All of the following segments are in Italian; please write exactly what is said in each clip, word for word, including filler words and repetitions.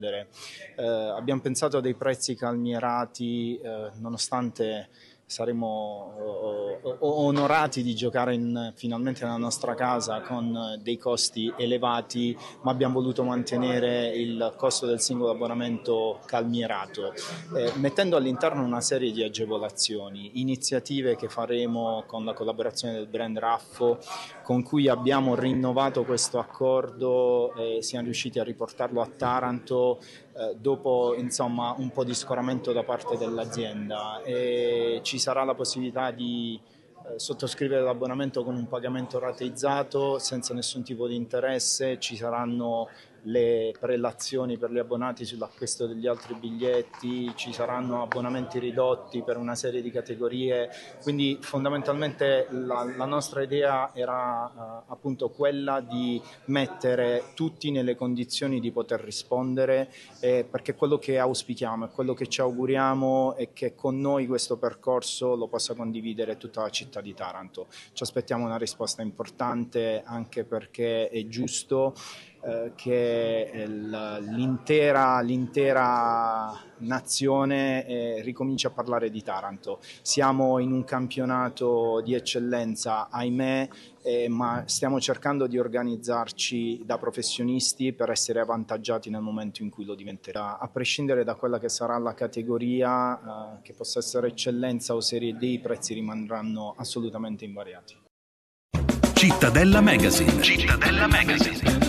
Eh, abbiamo pensato a dei prezzi calmierati, eh, nonostante saremo eh, onorati di giocare in, finalmente nella nostra casa con dei costi elevati, ma abbiamo voluto mantenere il costo del singolo abbonamento calmierato, eh, mettendo all'interno una serie di agevolazioni, iniziative che faremo con la collaborazione del brand Raffo, con cui abbiamo rinnovato questo accordo e siamo riusciti a riportarlo a Taranto eh, dopo insomma un po' di scoramento da parte dell'azienda, e ci sarà la possibilità di eh, sottoscrivere l'abbonamento con un pagamento rateizzato senza nessun tipo di interesse. Ci saranno le prelazioni per gli abbonati sull'acquisto degli altri biglietti, ci saranno abbonamenti ridotti per una serie di categorie, quindi fondamentalmente la, la nostra idea era uh, appunto quella di mettere tutti nelle condizioni di poter rispondere, eh, perché quello che auspichiamo e quello che ci auguriamo è che con noi questo percorso lo possa condividere tutta la città di Taranto. Ci aspettiamo una risposta importante, anche perché è giusto Eh, che l'intera, l'intera nazione eh, ricomincia a parlare di Taranto. Siamo in un campionato di eccellenza, ahimè, eh, ma stiamo cercando di organizzarci da professionisti per essere avvantaggiati nel momento in cui lo diventerà, a prescindere da quella che sarà la categoria, eh, che possa essere eccellenza o serie D, i prezzi rimarranno assolutamente invariati. Cittadella Magazine. Cittadella Magazine.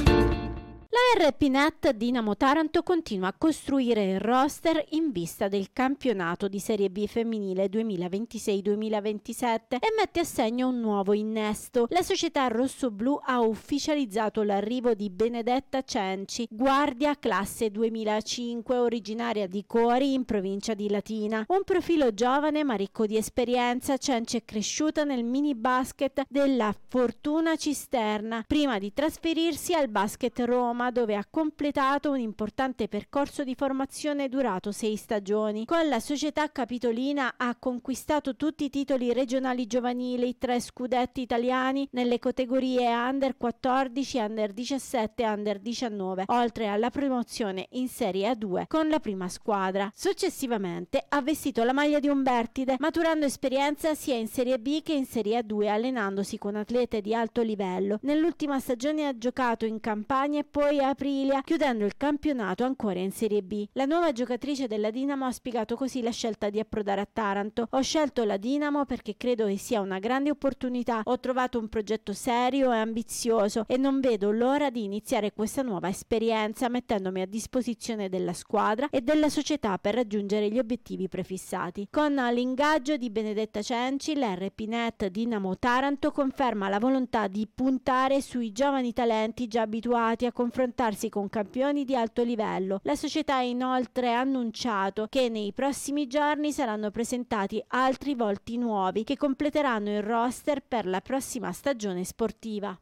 La R P Net Dinamo Taranto continua a costruire il roster in vista del campionato di Serie B femminile duemilaventisei duemilaventisette e mette a segno un nuovo innesto. La società rossoblù ha ufficializzato l'arrivo di Benedetta Cenci, guardia classe duemilacinque, originaria di Cori in provincia di Latina. Un profilo giovane ma ricco di esperienza, Cenci è cresciuta nel mini basket della Fortuna Cisterna prima di trasferirsi al Basket Roma, dove ha completato un importante percorso di formazione durato sei stagioni. Con la società capitolina ha conquistato tutti i titoli regionali giovanili, tre scudetti italiani nelle categorie under quattordici, under diciassette e under diciannove, oltre alla promozione in Serie A due con la prima squadra. Successivamente ha vestito la maglia di Umbertide, maturando esperienza sia in Serie B che in Serie A due, allenandosi con atlete di alto livello. Nell'ultima stagione ha giocato in Campania e poi a Aprilia, chiudendo il campionato ancora in Serie B. La nuova giocatrice della Dinamo ha spiegato così la scelta di approdare a Taranto. Ho scelto la Dinamo perché credo che sia una grande opportunità. Ho trovato un progetto serio e ambizioso e non vedo l'ora di iniziare questa nuova esperienza, mettendomi a disposizione della squadra e della società per raggiungere gli obiettivi prefissati. Con l'ingaggio di Benedetta Cenci, l'R P Net Dinamo Taranto conferma la volontà di puntare sui giovani talenti già abituati a confrontarsi con campioni di alto livello. La società ha inoltre annunciato che nei prossimi giorni saranno presentati altri volti nuovi che completeranno il roster per la prossima stagione sportiva.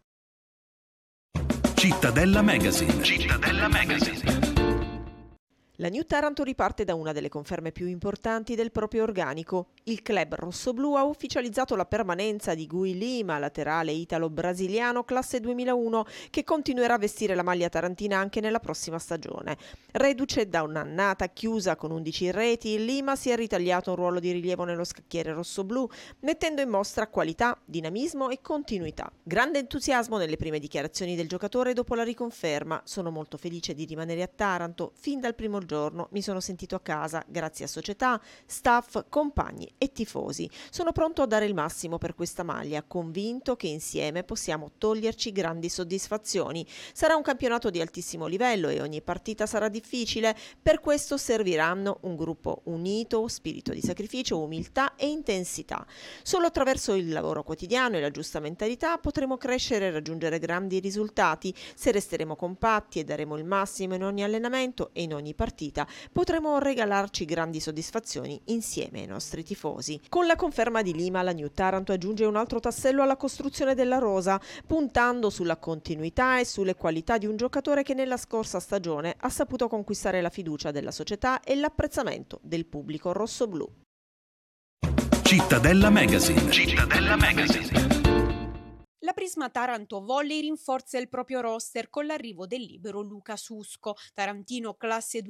Cittadella Magazine. Cittadella Magazine. La New Taranto riparte da una delle conferme più importanti del proprio organico. Il club rossoblù ha ufficializzato la permanenza di Gui Lima, laterale italo-brasiliano classe duemilauno, che continuerà a vestire la maglia tarantina anche nella prossima stagione. Reduce da un'annata chiusa con undici reti, Lima si è ritagliato un ruolo di rilievo nello scacchiere rossoblù, mettendo in mostra qualità, dinamismo e continuità. Grande entusiasmo nelle prime dichiarazioni del giocatore dopo la riconferma. Sono molto felice di rimanere a Taranto. Fin dal primo giorno mi sono sentito a casa, grazie a società, staff, compagni e tifosi. Sono pronto a dare il massimo per questa maglia, convinto che insieme possiamo toglierci grandi soddisfazioni. Sarà un campionato di altissimo livello e ogni partita sarà difficile, per questo serviranno un gruppo unito, spirito di sacrificio, umiltà e intensità. Solo attraverso il lavoro quotidiano e la giusta mentalità potremo crescere e raggiungere grandi risultati. Se resteremo compatti e daremo il massimo in ogni allenamento e in ogni partita, potremo regalarci grandi soddisfazioni insieme ai nostri tifosi. Con la conferma di Lima, la New Taranto aggiunge un altro tassello alla costruzione della rosa, puntando sulla continuità e sulle qualità di un giocatore che nella scorsa stagione ha saputo conquistare la fiducia della società e l'apprezzamento del pubblico rossoblù. Cittadella Magazine. Cittadella Magazine. La Prisma Taranto volle i rinforzi del proprio roster con l'arrivo del libero Luca Susco, tarantino classe